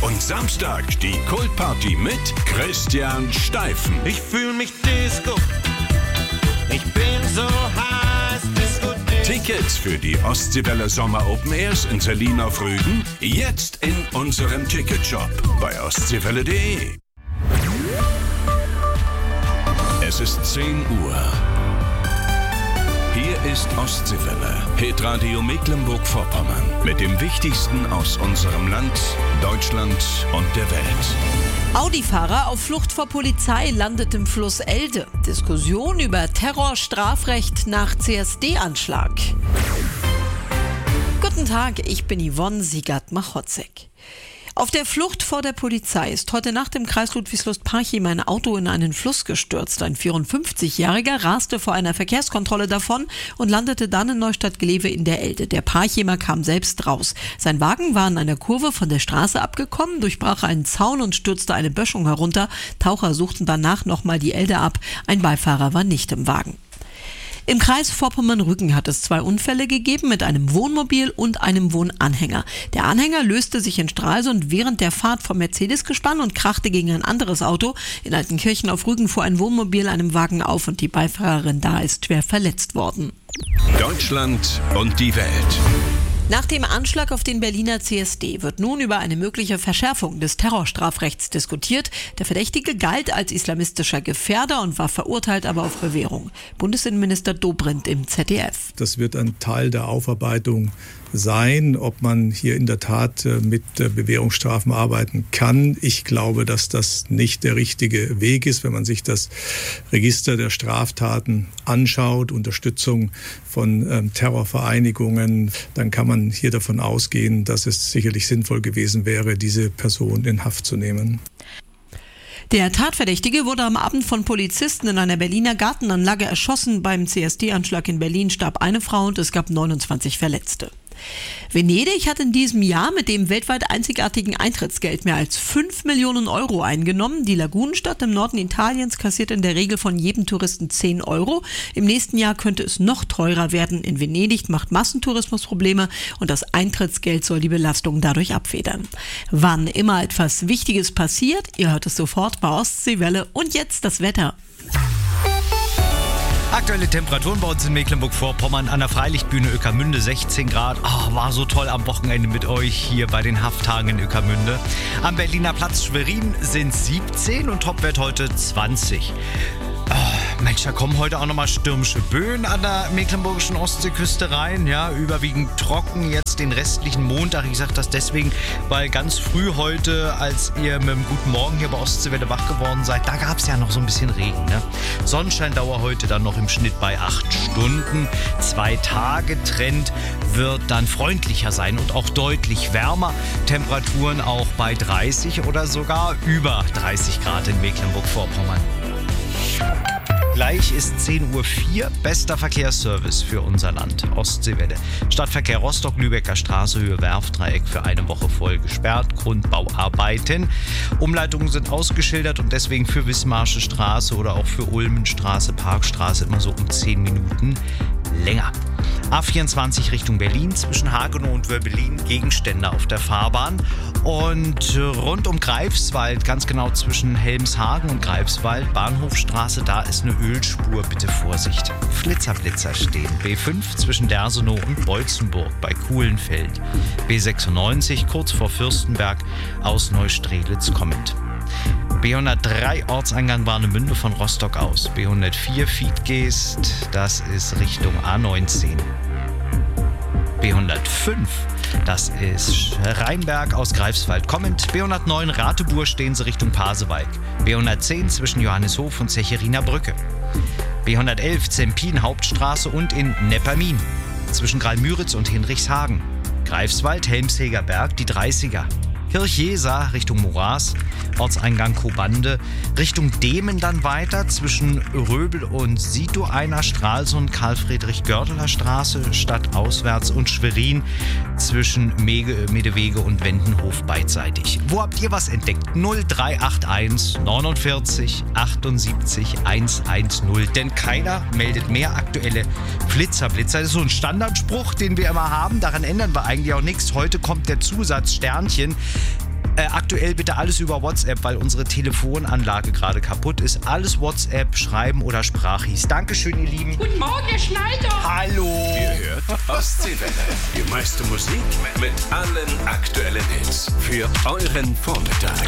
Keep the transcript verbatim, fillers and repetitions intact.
Und Samstag die Kultparty mit Christian Steifen. Ich fühl mich Disco. Ich bin so heiß, Disco, Disco. Tickets für die Ostseewelle Sommer Open Airs in Selin auf Rügen jetzt in unserem Ticketshop bei ostseewelle punkt de. Es ist zehn Uhr. Hier ist Ostseewelle, Hitradio Mecklenburg-Vorpommern mit dem Wichtigsten aus unserem Land, Deutschland und der Welt. Audi-Fahrer auf Flucht vor Polizei landet im Fluss Elde. Diskussion über Terrorstrafrecht nach C S D-Anschlag. Guten Tag, ich bin Yvonne Siegert-Machotzek. Auf der Flucht vor der Polizei ist heute Nacht im Kreis Ludwigslust-Parchim ein Auto in einen Fluss gestürzt. Ein vierundfünfzigjähriger raste vor einer Verkehrskontrolle davon und landete dann in Neustadt-Glewe in der Elde. Der Parchimer kam selbst raus. Sein Wagen war in einer Kurve von der Straße abgekommen, durchbrach einen Zaun und stürzte eine Böschung herunter. Taucher suchten danach nochmal die Elde ab. Ein Beifahrer war nicht im Wagen. Im Kreis Vorpommern-Rügen hat es zwei Unfälle gegeben mit einem Wohnmobil und einem Wohnanhänger. Der Anhänger löste sich in Stralsund während der Fahrt vom Mercedes-Gespann und krachte gegen ein anderes Auto. In Altenkirchen auf Rügen fuhr ein Wohnmobil einem Wagen auf und die Beifahrerin da ist schwer verletzt worden. Deutschland und die Welt. Nach dem Anschlag auf den Berliner C S D wird nun über eine mögliche Verschärfung des Terrorstrafrechts diskutiert. Der Verdächtige galt als islamistischer Gefährder und war verurteilt, aber auf Bewährung. Bundesinnenminister Dobrindt im Z D F. Das wird ein Teil der Aufarbeitung sein, ob man hier in der Tat mit Bewährungsstrafen arbeiten kann. Ich glaube, dass das nicht der richtige Weg ist, wenn man sich das Register der Straftaten anschaut, Unterstützung von ähm, Terrorvereinigungen, dann kann man hier davon ausgehen, dass es sicherlich sinnvoll gewesen wäre, diese Person in Haft zu nehmen. Der Tatverdächtige wurde am Abend von Polizisten in einer Berliner Gartenanlage erschossen. Beim C S D-Anschlag in Berlin starb eine Frau und es gab neunundzwanzig Verletzte. Venedig hat in diesem Jahr mit dem weltweit einzigartigen Eintrittsgeld mehr als fünf Millionen Euro eingenommen. Die Lagunenstadt im Norden Italiens kassiert in der Regel von jedem Touristen zehn Euro. Im nächsten Jahr könnte es noch teurer werden. In Venedig macht Massentourismus Probleme und das Eintrittsgeld soll die Belastung dadurch abfedern. Wann immer etwas Wichtiges passiert, ihr hört es sofort bei Ostseewelle. Und jetzt das Wetter. Aktuelle Temperaturen bei uns in Mecklenburg-Vorpommern an der Freilichtbühne Ueckermünde sechzehn Grad. Oh, war so toll am Wochenende mit euch hier bei den Hafttagen in Ueckermünde. Am Berliner Platz Schwerin sind siebzehn und Topwert heute zwanzig. Oh, Mensch, da kommen heute auch nochmal stürmische Böen an der mecklenburgischen Ostseeküste rein. Ja, überwiegend trocken jetzt den restlichen Montag. Ich sage das deswegen, weil ganz früh heute, als ihr mit dem Guten Morgen hier bei Ostseewelle wach geworden seid, da gab es ja noch so ein bisschen Regen. Ne? Sonnenscheindauer heute dann noch im Schnitt bei acht Stunden. Zwei Tage Trend wird dann freundlicher sein und auch deutlich wärmer. Temperaturen auch bei dreißig oder sogar über dreißig Grad in Mecklenburg-Vorpommern. Gleich ist zehn Uhr vier, bester Verkehrsservice für unser Land. Ostseewelle. Stadtverkehr Rostock-Lübecker Straße, Höhe Werftdreieck für eine Woche voll gesperrt. Grundbauarbeiten. Umleitungen sind ausgeschildert und deswegen für Wismarsche Straße oder auch für Ulmenstraße, Parkstraße immer so um zehn Minuten länger. A vierundzwanzig Richtung Berlin, zwischen Hagenow und Wörbelin, Gegenstände auf der Fahrbahn. Und rund um Greifswald, ganz genau zwischen Helmshagen und Greifswald, Bahnhofstraße, da ist eine Ölspur, bitte Vorsicht. Flitzerblitzer stehen. B fünf zwischen Dersenow und Beutzenburg bei Kuhlenfeld. B sechsundneunzig kurz vor Fürstenberg aus Neustrelitz kommend. B hundertdrei Ortseingang Warnemünde von Rostock aus. B hundertvier Fiedgeest, das ist Richtung A neunzehn. B hundertfünf, das ist Rheinberg aus Greifswald kommend. B hundertneun Ratebur stehen sie Richtung Pasewalk. B hundertzehn zwischen Johannishof und Zechiriner Brücke. B hundertelf Zempin Hauptstraße und in Neppermin zwischen Graal-Müritz und Hinrichshagen. Greifswald, Helmsheger Berg, die dreißiger. Kirchjesa Richtung Moraß, Ortseingang Kobande, Richtung Demen dann weiter zwischen Röbel und Sidoeiner Stralsund, Karl-Friedrich-Gördeler Straße stadtauswärts und Schwerin zwischen Mege, Medewege und Wendenhof beidseitig. Wo habt ihr was entdeckt? null drei acht eins neunundvierzig achtundsiebzig hundertzehn, denn keiner meldet mehr aktuelle Flitzerblitzer. Das ist so ein Standardspruch, den wir immer haben, daran ändern wir eigentlich auch nichts. Heute kommt der Zusatz Sternchen. Äh, aktuell bitte alles über WhatsApp, weil unsere Telefonanlage gerade kaputt ist. Alles WhatsApp, schreiben oder Sprachis. Dankeschön, ihr Lieben. Guten Morgen, Herr Schneider. Hallo. Ihr hört Ostseewelle. Die meiste Musik mit allen aktuellen Hits. Für euren Vormittag.